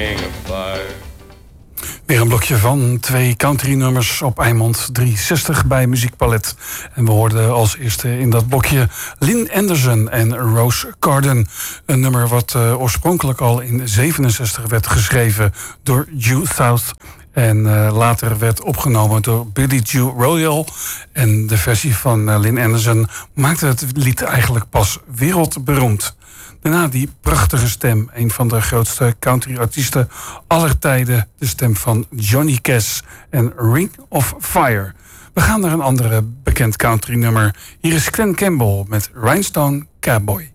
Weer een blokje van 2 country-nummers op Eimond 360 bij Muziekpalet. En we hoorden als eerste in dat blokje Lynn Anderson en Rose Carden. Een nummer wat oorspronkelijk al in 67 werd geschreven door Joe South. En later werd opgenomen door Billy Joe Royal. En de versie van Lynn Anderson maakte het lied eigenlijk pas wereldberoemd. Daarna die prachtige stem, een van de grootste country-artiesten aller tijden. De stem van Johnny Cash en Ring of Fire. We gaan naar een andere bekend country-nummer. Hier is Glen Campbell met Rhinestone Cowboy.